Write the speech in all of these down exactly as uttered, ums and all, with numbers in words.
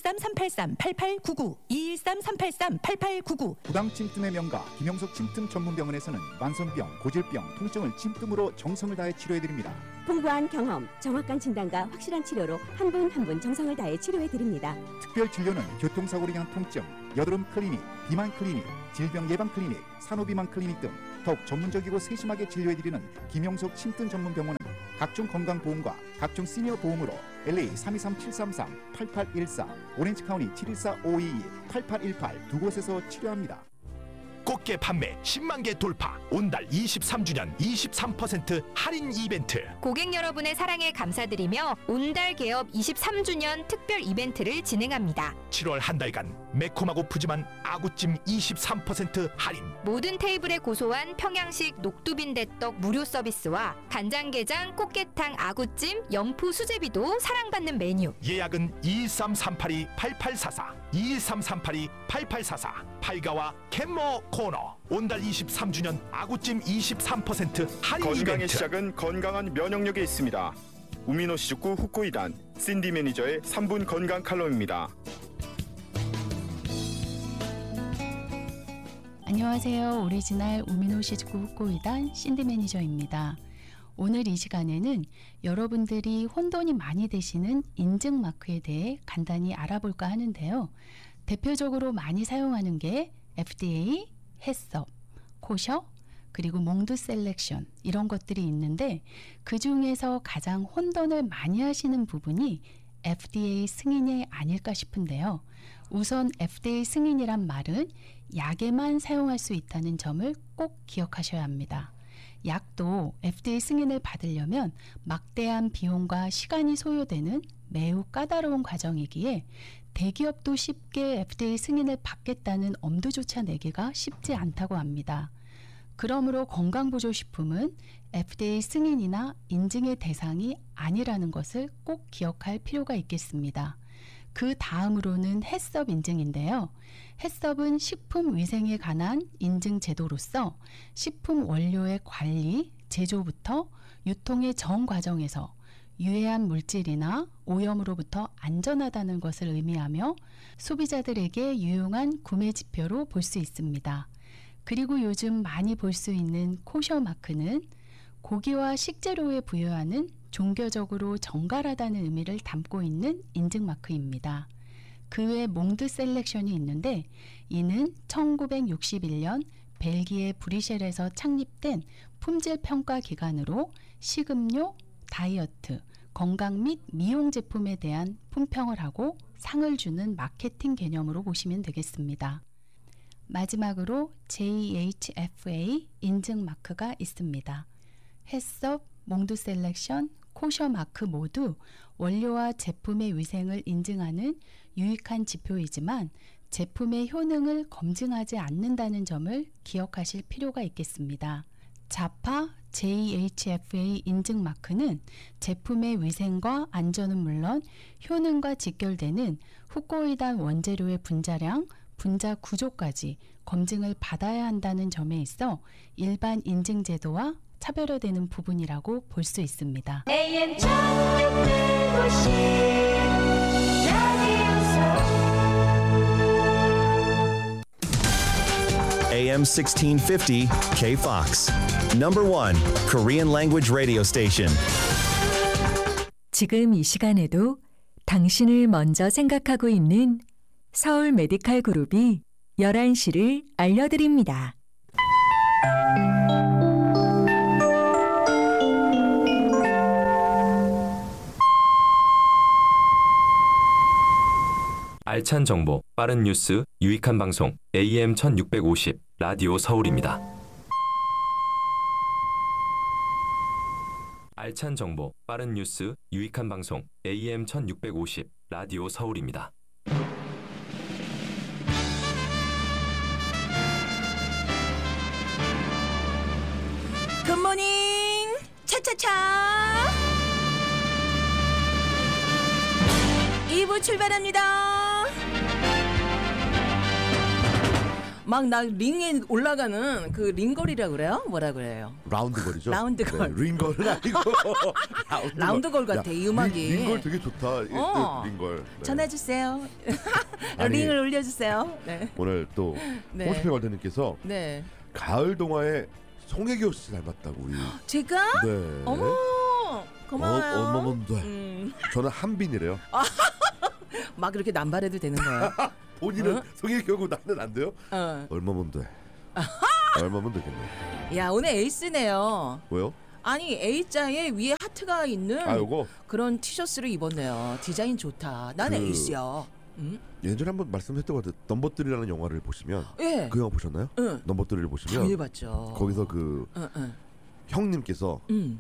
이일삼 삼팔삼 팔팔구구 이일삼 삼팔삼 팔팔구구. 부당 침뜸의 명가 김영석 침뜸 전문병원에서는 만성병, 고질병, 통증을 침뜸으로 정성을 다해 치료해드립니다. 풍부한 경험, 정확한 진단과 확실한 치료로 한 분 한 분 정성을 다해 치료해드립니다. 특별 진료는 교통사고로 인한 통증, 여드름 클리닉, 비만 클리닉, 질병 예방 클리닉, 산후비만 클리닉 등 더욱 전문적이고 세심하게 진료해드리는 김영석 침뜸 전문병원은 각종 건강보험과 각종 시니어 보험으로 엘에이 삼이삼 칠삼삼 팔팔일사, 오렌지카운티 칠일사 오이이 팔팔일팔 두 곳에서 치료합니다. 꽃게 판매 십만 개 돌파. 온달 이십삼 주년 이십삼 퍼센트 할인 이벤트. 고객 여러분의 사랑에 감사드리며 온달 개업 이십삼 주년 특별 이벤트를 진행합니다. 칠월 한 달간 매콤하고 푸짐한 아구찜 이십삼 퍼센트 할인. 모든 테이블에 고소한 평양식 녹두빈대떡 무료 서비스와 간장게장 꽃게탕 아구찜 연포 수제비도 사랑받는 메뉴. 예약은 이일삼 삼팔이 팔팔사사 이일삼 삼팔이 팔팔사사. 팔가와 캔머 코너. 온달 이십삼 주년 아구찜 이십삼 퍼센트 할인 건강의 이벤트. 시작은 건강한 면역력에 있습니다. 우미노시즈쿠 후코이단 신디 매니저의 삼 분 건강 칼럼입니다. 안녕하세요. 오리지널 우미노시즈쿠 후코이단 신디 매니저입니다. 오늘 이 시간에는 여러분들이 혼돈이 많이 되시는 인증 마크에 대해 간단히 알아볼까 하는데요. 대표적으로 많이 사용하는 게 에프디에이, 햇섭, 코셔, 그리고 몽드 셀렉션 이런 것들이 있는데 그 중에서 가장 혼돈을 많이 하시는 부분이 에프디에이 승인이 아닐까 싶은데요. 우선 에프디에이 승인이란 말은 약에만 사용할 수 있다는 점을 꼭 기억하셔야 합니다. 약도 에프디에이 승인을 받으려면 막대한 비용과 시간이 소요되는 매우 까다로운 과정이기에 대기업도 쉽게 에프디에이 승인을 받겠다는 엄두조차 내기가 쉽지 않다고 합니다. 그러므로 건강보조식품은 에프디에이 승인이나 인증의 대상이 아니라는 것을 꼭 기억할 필요가 있겠습니다. 그 다음으로는 햇섭 인증인데요. 햇섭은 식품위생에 관한 인증 제도로서 식품 원료의 관리, 제조부터 유통의 전 과정에서 유해한 물질이나 오염으로부터 안전하다는 것을 의미하며 소비자들에게 유용한 구매 지표로 볼 수 있습니다. 그리고 요즘 많이 볼 수 있는 코셔 마크는 고기와 식재료에 부여하는 종교적으로 정갈하다는 의미를 담고 있는 인증 마크입니다. 그 외 몽드 셀렉션이 있는데 이는 천구백육십일 년 벨기에 브뤼셀에서 창립된 품질 평가 기관으로 식음료, 다이어트, 건강 및 미용 제품에 대한 품평을 하고 상을 주는 마케팅 개념으로 보시면 되겠습니다. 마지막으로 제이에이치에프에이 인증 마크가 있습니다. 햇섭, 몽드 셀렉션, 코셔 마크 모두 원료와 제품의 위생을 인증하는 유익한 지표이지만 제품의 효능을 검증하지 않는다는 점을 기억하실 필요가 있겠습니다. 자파 제이에이치에프에이 인증 마크는 제품의 위생과 안전은 물론 효능과 직결되는 후코이단 원재료의 분자량, 분자 구조까지 검증을 받아야 한다는 점에 있어 일반 인증 제도와 차별화되는 부분이라고 볼 수 있습니다. 에이엠 천육백오십 에이엠 sixteen fifty K-Fox. Number one Korean language radio station. 지금 이 시간에도 당신을 먼저 생각하고 있는 서울 메디칼 그룹이 열한 시를 알려드립니다. 알찬 정보, 빠른 뉴스, 유익한 방송 에이엠 천육백오십 라디오 서울입니다. 알찬 정보, 빠른 뉴스, 유익한 방송 에이엠 천육백오십 라디오 서울입니다. 굿모닝 차차차 이 부 출발합니다. 막 나 링에 올라가는 그 링걸이라 그래요? 뭐라 그래요? 라운드 걸이죠. 라운드 걸. 네, 링걸은 아니고 라운드, 라운드 걸 같아. 이 음악이. 링, 링걸 되게 좋다. 어. 링걸. 네. 전화 주세요. 아니, 링을 올려주세요. 네. 오늘 또 네. 호스페 월드님께서 네. 가을 동화에 송혜교 씨 닮았다고 우리. 제가? 네. 어머 고마워요. 어, 어머면 돼. 음. 저는 한빈이래요. 막 그렇게 남발해도 되는 거야? 본인은 어? 송혜교고 나는 안 돼요? 어. 얼마면 돼? 얼마면 되겠네. 야 오늘 에이스네요. 왜요? 아니 A자에 위에 하트가 있는 아, 요거? 그런 티셔츠를 입었네요. 디자인 좋다. 난 그... 에이스야. 응? 예전에 한번 말씀했던 것 같아요. 넘버쓰리라는 영화를 보시면 예. 그 영화 보셨나요? 응. 넘버쓰리를 보시면 당연히 봤죠. 거기서 그 응, 응. 형님께서 응.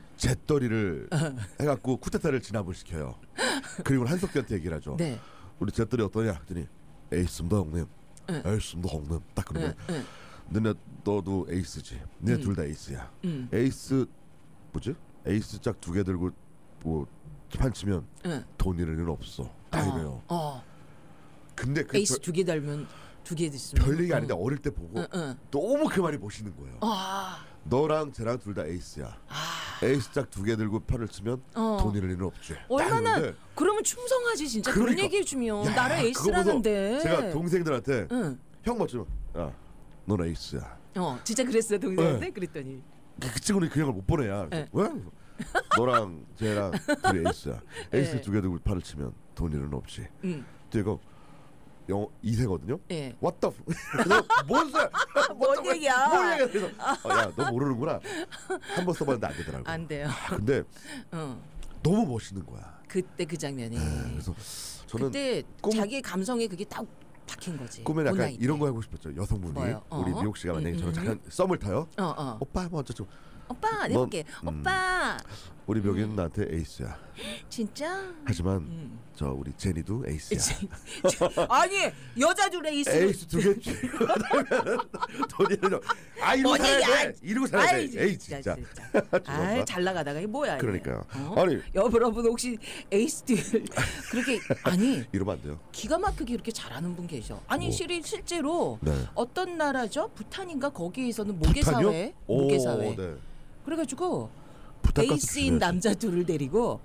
잿더리를 해갖고 쿠데타를 진압을 시켜요. 그리고 한석규한테 얘기를 하죠. 네. 우리 잿더리 어떠냐? 했더니 에이스입니다 형님. 응. 에이스입니다 형님. 딱 그러면 응, 응. 너네 너도 에이스지. 너네 응. 둘 다 에이스야. 응. 에이스 뭐지? 에이스 짝 두 개 들고 뭐 판치면 응. 돈 잃을 없어. 딱 어, 이래요. 어. 근데 그 에이스 두 개 달면 두 개 있으면 별 얘기 어. 아닌데 어릴 때 보고 응, 응. 너무 그 말이 멋있는 거예요. 아. 너랑 쟤랑 둘 다 에이스야. 아. 에이스 짝 두 개 들고 편을 치면 어. 돈 잃을 일은 없지. 얼마나 딱 이러는데 그러면 충성하지 진짜. 그러니까. 그런 얘기 해주면 야, 나를 에이스라는데. 제가 동생들한테 응. 형 맞죠? 야, 넌 에이스야. 어, 진짜 그랬어요 동생한테. 네. 그랬더니 그 친구는 그 형을 못 보내야. 네. 왜? 너랑 쟤랑 둘이 에이스야. 에이스 네. 두 개 들고 팔을 치면 돈 잃은 없지. 응. 또 이거 영어 이 세거든요. 예. What the? 뭔 소리야? 뭔 얘기야? 뭔 얘기야? 그래서 어, 야, 너 모르는구나. 한 번 써봤는데 안 되더라고. 안 돼요. 아, 근데 어. 너무 멋있는 거야. 그때 그 장면이. 네, 그래서 저는 그때 꿈, 자기 감성에 그게 딱 박힌 거지. 꿈에 그 약간 나이 때. 이런 거 하고 싶었죠. 여성분이 뭐요? 어? 우리 미옥 씨가 만약에 음, 저랑 음, 잠깐 썸을 타요. 어, 어. 오빠 먼저 좀. 오빠 넌, 내볼게. 음, 오빠. 우리 벽이는 나한테 에이스야. 진짜? 하지만 음. 저 우리 제니도 에이스야. 아니 여자 둘 에이스. 에이스 두 개 쥐고 나면 돈이는 아 이러고 뭔 살아야 얘기야? 돼. 이러고 살아야 돼. 아이, 에이 진짜, 진짜. 아, 잘 나가다가 이게 뭐야? 이게. 그러니까요. 어? 아니 여러분 혹시 에이스들 그렇게 아니 이러면 안 돼요. 기가 막히게 이렇게 잘하는 분 계셔. 아니 뭐. 실이 실제로 네. 어떤 나라죠? 부탄인가 거기에서는 모계사회, 오, 모계사회. 네. 그래가지고 부탄가스 에이스인 조심해야지. 남자 둘을 데리고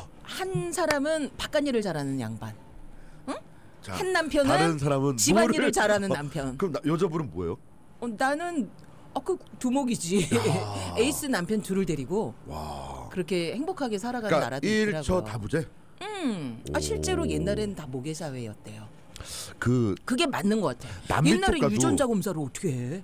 한 사람은 바깥일을 잘하는 양반, 응? 자, 한 남편은 다른 사람은 집안일을 뭐를- 잘하는 어, 남편. 그럼 나, 여자분은 뭐예요? 어, 나는 어, 그 두목이지. 에이스 남편 둘을 데리고 와. 그렇게 행복하게 살아가는 그러니까 나라도 일처 있더라고요. 다부제. 음, 아, 실제로 옛날엔 다 모계사회였대요. 그 그게 맞는 것 같아. 남미 옛날에 쪽 가도- 유전자 검사를 어떻게 해?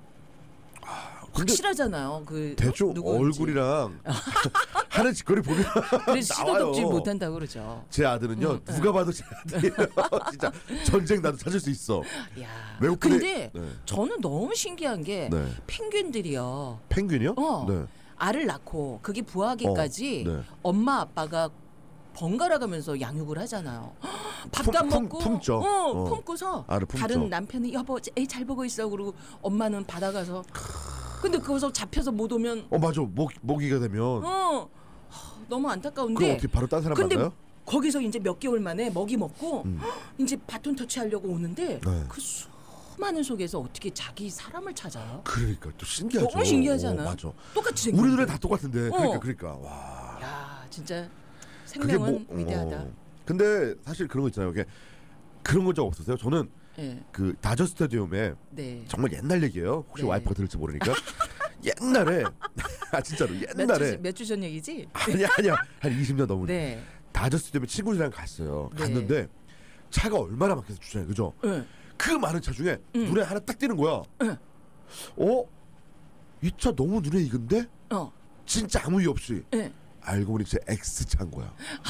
확실하잖아요. 그 대충 어? 누구인지. 얼굴이랑 하는 짓거리 보면 그래서 시도 나와요. 덕질 못한다고 그러죠. 제 아들은요 음, 누가 봐도 제 아들이에요. 진짜 전쟁 나도 찾을 수 있어. 야, 외국분이- 근데 네. 저는 너무 신기한 게 네. 펭귄들이요. 펭귄이요? 어, 네. 알을 낳고 그게 부화기까지 어, 네. 엄마 아빠가 번갈아 가면서 양육을 하잖아요. 밥도 품- 안 품- 먹고 품죠. 어, 어. 품고서 알을 품죠. 다른 남편이 여보 애 잘 보고 있어 그러고 엄마는 받아가서 근데 거기서 잡혀서 못 오면 어 맞아 모 모기가 되면 어 하, 너무 안타까운데 그럼 어떻게 바로 딴 사람 근데 만나요? 거기서 이제 몇 개월 만에 먹이 먹고 음. 이제 바톤 터치하려고 오는데 네. 그 수많은 속에서 어떻게 자기 사람을 찾아요? 그러니까 또 신기하죠. 너무 신기하지 않아요? 어, 맞아. 똑같이 생긴 우리 눈에 다 똑같은데 어. 그러니까 그러니까 와. 야 진짜 그게 생명은 뭐 위대하다. 어. 근데 사실 그런 거 있잖아요. 이게 그런 건 적 없으세요? 저는 예. 그 다저 스타디움에 네. 정말 옛날 얘기예요. 혹시 네. 와이프가 들을지 모르니까 옛날에 아 진짜로 몇 옛날에 주, 몇 주 전 얘기지? 아니야 아니야 한 이십 년 넘은 네. 다저 스타디움에 친구들이랑 갔어요. 네. 갔는데 차가 얼마나 막혀서 주차해 그죠? 네. 그 많은 차 중에 음. 눈에 하나 딱 띄는 거야. 네. 어? 이 차 너무 눈에 익은데? 어. 진짜 아무 이유 없이. 네. 알고 보니 제 X차인 거야.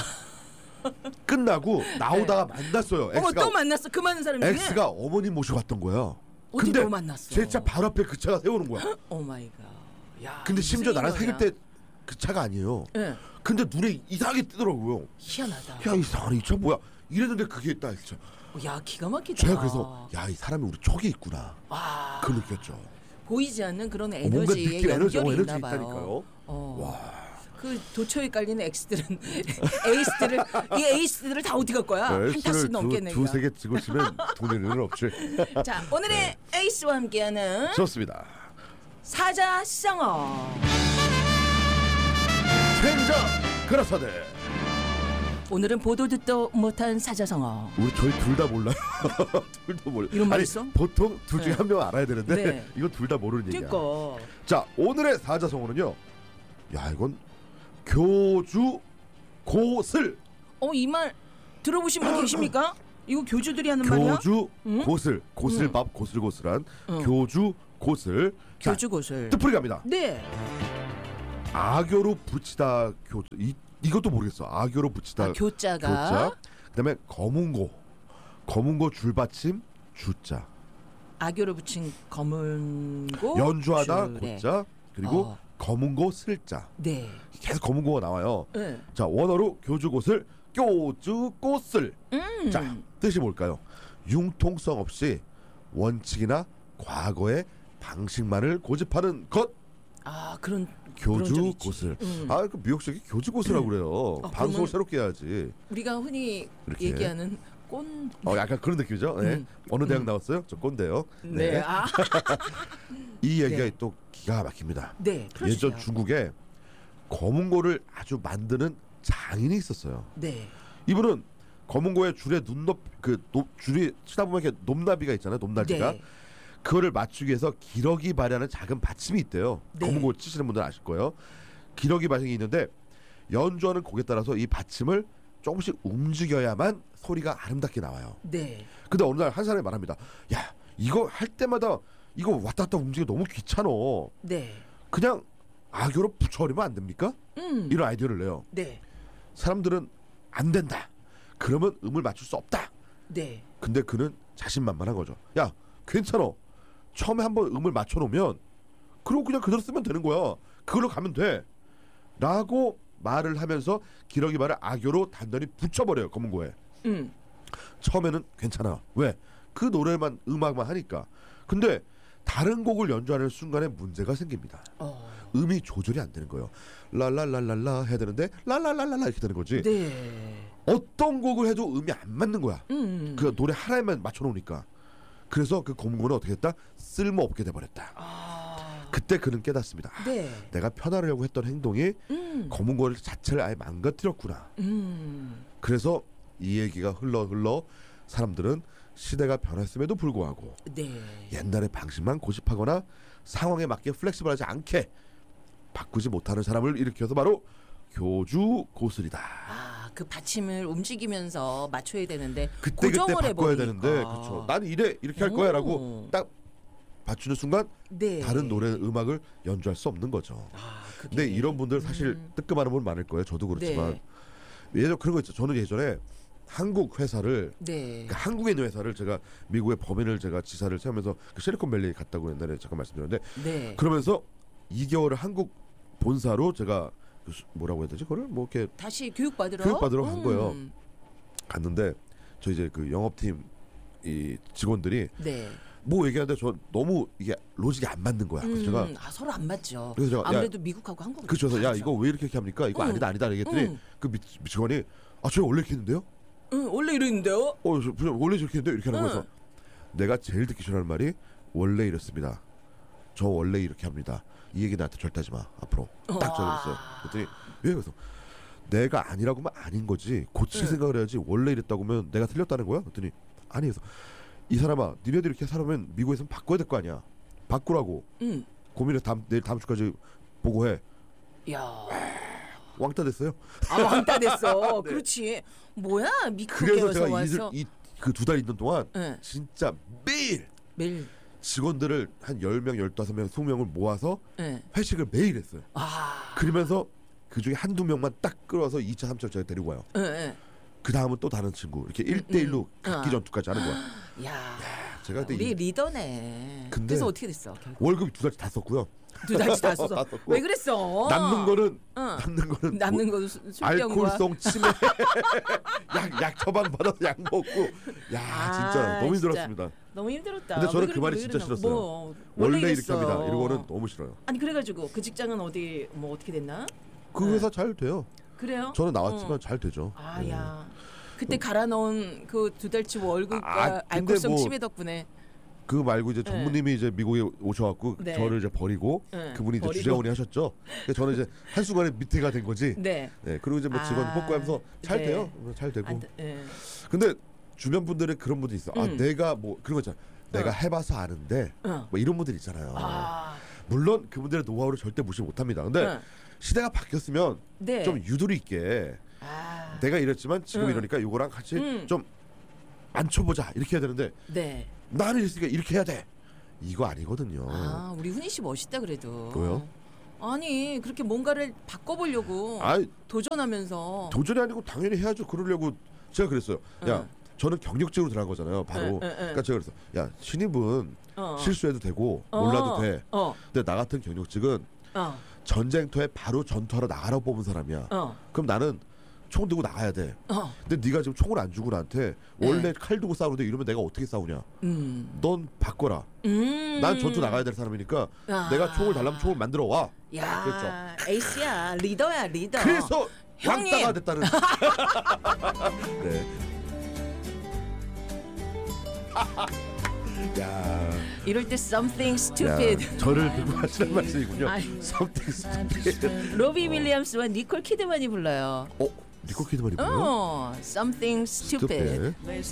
끝나고 나오다가 만났어요. 어머 X가 또 만났어 그 많은 사람 중에 X가 어머님 모시고 왔던 거야. 어디 근데 또 만났어? 제 차 바로 앞에 그 차가 세우는 거야. 오 마이 갓. 야. 근데 심지어 무슨 나랑 사귈 인연이야? 때 그 차가 아니에요. 네. 근데 눈에 이상하게 뜨더라고요. 희한하다. 야 이상하네 이 차 뭐야? 이랬는데 그게 딱 이 차. 야 기가 막히다. 제가 그래서 야 이 사람이 우리 촉이 있구나. 와. 그 느꼈죠. 보이지 않는 그런 뭔가 에너지의 느낄 에너지, 연결이 어, 에너지 있나 봐요. 있다니까요. 어. 와. 그 도초에 깔리는 X들은 에이스들을 이 에이스들을 다 어디 갈 거야? 한 타수 넘겠네. 두세 개 찍으시면 돈에는 없지. 자, 오늘의 네. 에이스와 함께하는 좋습니다. 사자성어. 생자 그라사대. 오늘은 보도 듣도 못한 사자성어. 우리 저희 둘 다 몰라요. 둘 다 몰라. 이런 말 있어? 보통 둘 중에 네. 한 명 알아야 되는데 네. 이건 둘 다 모르는 얘기야. 그러니까. 자, 오늘의 사자성어는요. 야, 이건 교주 고슬. 어, 이 말 들어보신 분 계십니까? 이거 교주들이 하는 말이야? 교주 응? 고슬. 고슬밥 응. 고슬고슬한 응. 교주 고슬. 교주 고슬. 뜻풀이 갑니다. 네. 악교로 붙이다 교 이, 이것도 모르겠어. 악교로 붙이다. 아, 교자가. 교자. 그다음에 검은고. 검은고 줄받침 주자. 악교로 붙인 검은고. 연주하다 줄에. 고자. 그리고 어. 검은고 슬자. 네. 계속 검은고가 나와요. 네. 자, 원어로 교주곳을 교주꽃을. 음. 자, 뜻이 뭘까요? 융통성 없이 원칙이나 과거의 방식만을 고집하는 것. 아, 그런 교주곳을. 음. 아, 그 미역식이 교주곳이라고 그래요. 어, 방송을 새롭게 해야지. 우리가 흔히 이렇게. 얘기하는 꼰. 어, 약간 그런 느낌이죠. 네. 음. 어느 대학 음. 나왔어요? 저 꼰대요. 네. 네. 아. 이 얘기가 네. 또 기가 막힙니다. 네. 예전 풀어주세요. 중국에 검은고를 아주 만드는 장인이 있었어요. 네. 이분은 검은고의 줄에 눈높 그 높, 줄이 치다 보면 이렇게 높나비가 있잖아요. 높나비가. 네. 그거를 맞추기 위해서 기러기 발이라는 작은 받침이 있대요. 네. 검은고 치시는 분들 아실 거예요. 기러기 발이 있는데 연주하는 곡에 따라서 이 받침을 조금씩 움직여야만 소리가 아름답게 나와요. 네. 근데 어느 날 한 사람이 말합니다. 야, 이거 할 때마다 이거 왔다 갔다 움직여 너무 귀찮어. 네. 그냥 악교로 붙여버리면 안 됩니까? 음. 이런 아이디어를 내요. 네. 사람들은 안 된다. 그러면 음을 맞출 수 없다. 네. 근데 그는 자신만만한 거죠. 야, 괜찮아. 처음에 한번 음을 맞춰놓으면 그리고 그냥 그대로 쓰면 되는 거야. 그걸로 가면 돼. 라고 말을 하면서 기러기 발을 악교로 단단히 붙여버려요. 검은고에. 음. 처음에는 괜찮아. 왜? 그 노래만 음악만 하니까. 근데 다른 곡을 연주하는 순간에 문제가 생깁니다. 어. 음이 조절이 안 되는 거예요. 랄랄랄랄라 해야 되는데 랄랄랄랄라 이렇게 되는 거지. 네. 어떤 곡을 해도 음이 안 맞는 거야. 음. 그 노래 하나에만 맞춰놓으니까. 그래서 그 검은고는 어떻게 했다? 쓸모없게 돼버렸다. 아. 그때 그는 깨닫습니다. 네. 내가 편하려고 했던 행동이 음. 검은고 자체를 아예 망가뜨렸구나. 음. 그래서 이 얘기가 흘러 흘러 사람들은 시대가 변했음에도 불구하고 네. 옛날의 방식만 고집하거나 상황에 맞게 플렉시블하지 않게 바꾸지 못하는 사람을 일으켜서 바로 교주고슬이다. 아, 그 받침을 움직이면서 맞춰야 되는데 그때 그때 고정을 바꿔야 해버리니까. 되는데 그렇죠. 나는 이래 이렇게 할 거야라고 딱 맞추는 순간 네. 다른 노래 음악을 연주할 수 없는 거죠. 아, 그게. 근데 이런 분들 사실 음. 뜨끔하는 분 많을 거예요. 저도 그렇지만 네. 예전 그런 거 있죠. 저는 예전에 한국 회사를 네. 그러니까 한국에 있는 회사를 제가 미국의 법인을 제가 지사를 세우면서 그 실리콘밸리 갔다고 옛날에 잠깐 말씀드렸는데 네. 그러면서 이 개월을 한국 본사로 제가 그 수- 뭐라고 해야 되지? 그걸 뭐 이렇게 다시 교육 받으러 교육 받으러 간 거예요. 음. 갔는데 저 이제 그 영업팀 이 직원들이 네. 뭐 얘기하는데 저 너무 이게 로직이 안 맞는 거야. 그래서 음, 제가 아, 서로 안 맞죠. 그래서 제가, 야, 아무래도 미국하고 한국은 그쵸. 야 다르죠. 이거 왜 이렇게 이렇게 합니까? 이거 응. 아니다 아니다 얘기했더니 응. 그 미, 미 직원이 아 저 원래 이렇게 했는데요? 응, 원래 이랬는데요? 어, 저 그냥 원래 저렇게 했는데 이렇게 하는 응. 거여서 내가 제일 듣기 싫어하는 말이 원래 이렇습니다. 저 원래 이렇게 합니다. 이 얘기 나한테 절대 하지 마 앞으로. 딱 적었어요. 그랬더니 왜 그래서 내가 아니라고면 아닌 거지 고칠 응. 생각을 해야지 원래 이랬다고 하면 내가 틀렸다는 거야? 그랬더니 아니 그래서 이 사람아 니네들 이렇게 살아면 미국에서는 바꿔야 될 거 아니야. 바꾸라고. 응. 고민해 다음 내일 다음 주까지 보고해. 야. 왕따 됐어요. 아, 왕따 됐어. 네. 그렇지. 뭐야 미국에 그래서 와서 제가 와서 이그 두 달 있는 동안 응. 진짜 매일 매일 직원들을 한 열 명, 열다섯 명, 스무 명을 모아서 응. 회식을 매일 했어요. 아. 그러면서 그 중에 한두 명만 딱 끌어서 이 차, 삼 차 제가 데리고 와요. 응, 응. 그 다음은 또 다른 친구 이렇게 일 대일로 응. 각기 어. 전투까지 하는 거야. 야. 제가 그때 우리 이- 리더네. 근데 그래서 어떻게 됐어? 결국? 월급이 두 달치 다 썼고요. 두 달치 다 썼어. 다 썼고. 왜 그랬어? 남는 거는 응. 남는 거는 남는 뭐 거는 수- 술병과 알코올성 치매 약, 약 처방 받아서 약 먹고 야 아, 진짜 너무 진짜. 힘들었습니다. 너무 힘들었다. 근데 저는 왜 그 말이 그랬- 진짜 왜 그랬나? 싫었어요. 뭐, 원래 원래 이렇게 합니다. 이랬어. 이런 거는 너무 싫어요. 아니 그래가지고 그 직장은 어디 뭐 어떻게 됐나? 그 회사 잘 돼요. 그래요? 저는 나왔지만 어. 잘 되죠. 아야. 그때 갈아 넣은 그 두 달치 월급과 아, 알코올성 뭐 치매 덕분에. 그 말고 이제 전무님이 네. 이제 미국에 오셔갖고 네. 저를 이제 버리고 네. 그분이 이제 버리고. 주재원이 하셨죠. 그래서 저는 이제 한 수간에 밑에가 된 거지. 네. 네. 그리고 이제 뭐 직원 아, 뽑고하면서 잘 네. 돼요. 잘 되고. 안, 네. 근데 주변 분들은 그런 분들 있어. 아 음. 내가 뭐 그런 거 있잖아. 내가 어. 해봐서 아는데 어. 뭐 이런 분들 있잖아요. 아. 물론 그분들의 노하우를 절대 무시 못합니다. 근데 어. 시대가 바뀌었으면 네. 좀 유도리 있게 아. 내가 이랬지만 지금 음. 이러니까 요거랑 같이 음. 좀 앉혀보자 이렇게 해야 되는데 네. 나는 이랬으니까 이렇게 해야 돼. 이거 아니거든요. 아, 우리 훈이 씨 멋있다 그래도. 왜요? 아니 그렇게 뭔가를 바꿔보려고 아이, 도전하면서. 도전이 아니고 당연히 해야죠. 그러려고 제가 그랬어요. 야, 응. 저는 경력직으로 들어간 거잖아요. 바로. 응, 응, 응. 그러니까 제가 그랬어. 야, 신입은 어. 실수해도 되고 어. 몰라도 돼. 어. 근데 나 같은 경력직은 어. 전쟁터에 바로 전투하러 나가라고 뽑은 사람이야. 어. 그럼 나는 총 들고 나가야 돼. 어. 근데 네가 지금 총을 안 주고 나한테 네. 원래 칼 들고 싸우는데 이러면 내가 어떻게 싸우냐. 음. 넌 바꿔라. 음. 난 전투 나가야 될 사람이니까 아. 내가 총을 달라면 총을 만들어 와. 야, 그랬죠. 에이스야, 리더야, 리더. 그래서 형님. 왕따가 됐다는. 네. 야. 이럴 때 something stupid. 야, 저를 듣고 하시는 말씀이군요. 아이. Something stupid. 로비 윌리엄스와 니콜 키드만이 불러요. 어, 니콜 키드만이 불러요? 어, something stupid. Stupid.